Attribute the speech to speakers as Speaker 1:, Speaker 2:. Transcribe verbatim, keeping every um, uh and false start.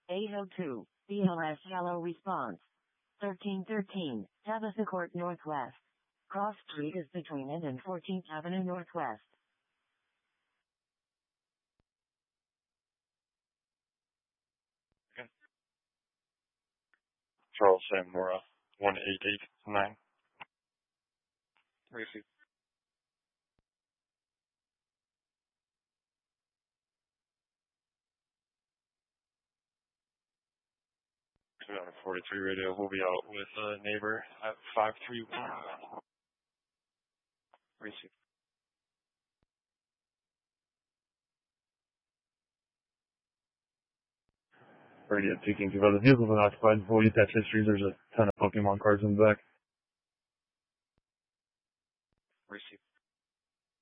Speaker 1: eight oh two, B L S Yellow response. thirteen thirteen, Tabitha Court Northwest. Cross Street is between it and fourteenth Avenue Northwest.
Speaker 2: Okay. Charles Samora, one eight eight nine. Receive. two forty-three radio. We'll be out with a neighbor at five three one. Receive. Radio taking two other vehicles unoccupied. We'll get that history. There's a ton of Pokemon cards in the back.